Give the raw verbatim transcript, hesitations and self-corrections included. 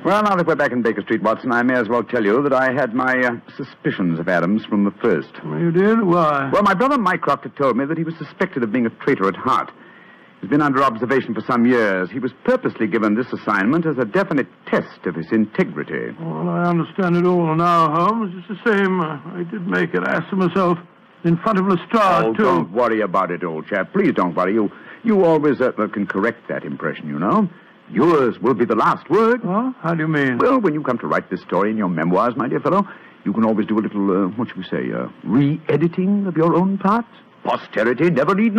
Well, now that we're back in Baker Street, Watson, I may as well tell you that I had my uh, suspicions of Adams from the first. You did? Why? Well, my brother Mycroft had told me that he was suspected of being a traitor at heart. He's been under observation for some years. He was purposely given this assignment as a definite test of his integrity. Well, I understand it all now, Holmes. It's the same. Uh, I did make an ass of myself in front of Lestrade, oh, too. Don't worry about it, old chap. Please don't worry. You you always uh, can correct that impression, you know. Yours will be the last word. Oh? How do you mean? Well, when you come to write this story in your memoirs, my dear fellow, you can always do a little, uh, what shall we say, uh, re-editing of your own parts. Posterity never need know.